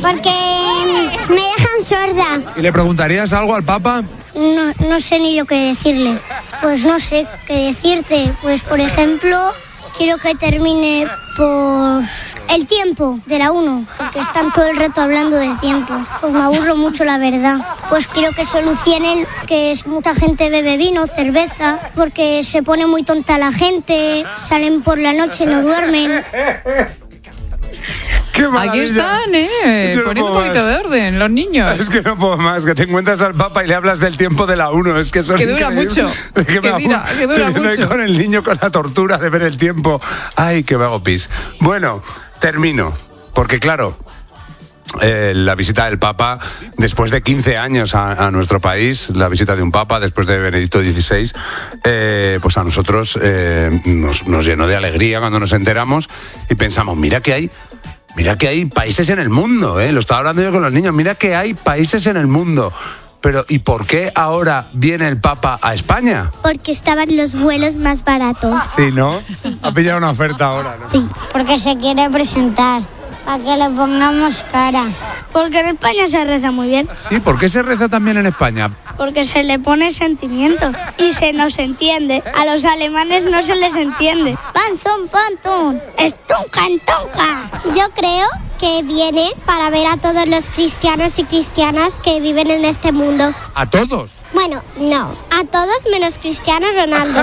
Porque me dejan sorda. ¿Y le preguntarías algo al Papa? No sé ni lo que decirle. Pues no sé qué decirte. Pues, por ejemplo, quiero que termine por el tiempo de la 1, porque están todo el rato hablando del tiempo. Pues me aburro mucho, la verdad. Pues quiero que solucionen que mucha gente bebe vino, cerveza, porque se pone muy tonta la gente, salen por la noche, no duermen. Aquí están, poniendo un poquito de orden, los niños. Es que no puedo más, que te encuentras al Papa y le hablas del tiempo de la 1, es que son que dura mucho, que dura mucho. Con el niño con la tortura de ver el tiempo. Ay, que me hago pis. Bueno, termino, porque claro, la visita del Papa, después de 15 años a nuestro país, la visita de un Papa después de Benedicto XVI, pues a nosotros nos llenó de alegría cuando nos enteramos y pensamos, mira que hay países en el mundo, lo estaba hablando yo con los niños, mira que hay países en el mundo. Pero, ¿y por qué ahora viene el Papa a España? Porque estaban los vuelos más baratos. Sí, ¿no? Ha pillado una oferta ahora, ¿no? Sí, porque se quiere presentar, para que le pongamos cara. Porque en España se reza muy bien. Sí, ¿por qué se reza también en España? Porque se le pone sentimiento y se nos entiende. A los alemanes no se les entiende. Panzón, pantón, estuncan, tonca. Yo creo que viene para ver a todos los cristianos y cristianas que viven en este mundo. ¿A todos? Bueno, no, a todos menos Cristiano Ronaldo.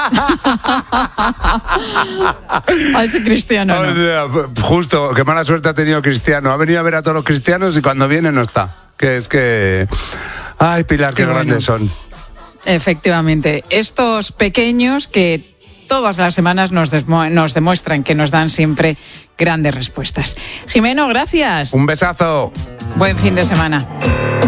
A ese Cristiano, ¿no? O sea, justo, qué mala suerte ha tenido Cristiano. Ha venido a ver a todos los cristianos y cuando viene no está. Que es que... Ay, Pilar, qué grandes son. Efectivamente, estos pequeños que todas las semanas nos demuestran que nos dan siempre grandes respuestas. Jimeno, gracias. Un besazo. Buen fin de semana.